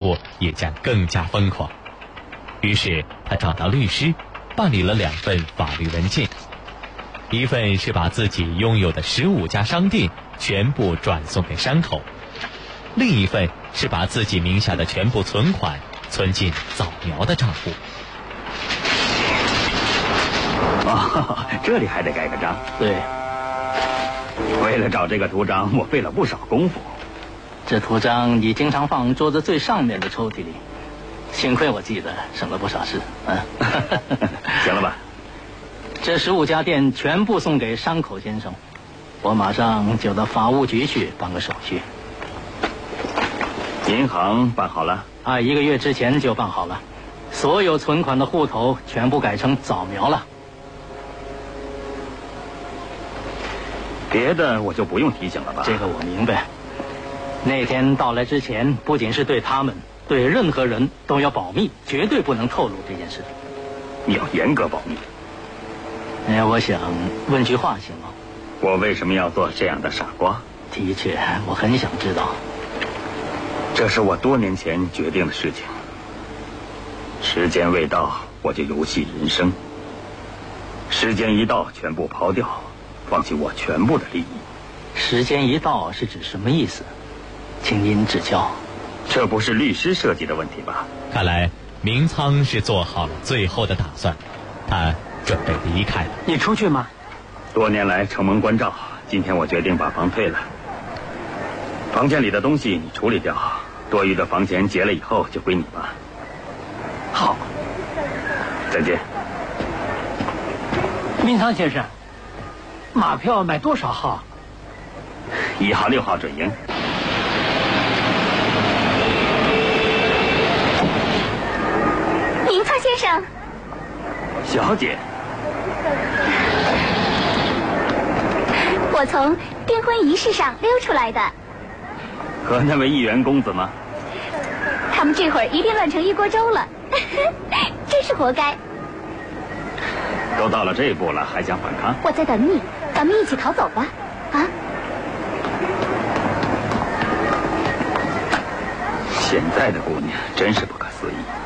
步也将更加疯狂。于是他找到律师，办理了2份法律文件，一份是把自己拥有的15家商店全部转送给山口，另一份是把自己名下的全部存款存进早苗的账户。 哦，这里还得盖个章。 对， 为了找这个图章，我费了不少功夫。 这图章你经常放桌子最上面的抽屉里，幸亏我记得，省了不少事。 行了吧？ 这15家店全部送给山口先生，我马上就到法务局去办个手续。 银行办好了 ？1个月之前就办好了，所有存款的户头全部改成早苗了。 别的我就不用提醒了吧？ 这个我明白。那天到来之前，不仅是对他们，对任何人都要保密，绝对不能透露这件事。 你要严格保密。 我想问句话行吗？ 我为什么要做这样的傻瓜？ 的确，我很想知道。 这是我多年前决定的事情。时间未到，我就游戏人生；时间一到，全部抛掉，放弃我全部的利益。 时间一到是指什么意思？请您指教。 这不是律师设计的问题吧？ 看来明仓是做好了最后的打算，他准备离开了。 你出去吗？ 多年来承蒙关照，今天我决定把房退了。房间里的东西你处理掉，多余的房钱结了以后就归你吧。 好， 再见。 明仓先生，马票买多少号 ？1号、6号准赢。 明仓先生， 小姐， 我从订婚仪式上溜出来的。 和那位议员公子吗？ 他们这会儿一定乱成一锅粥了，真是活该。 都到了这一步了，还想反抗？ 我在等你，咱们一起逃走吧。啊！ 现在的姑娘真是不可思议。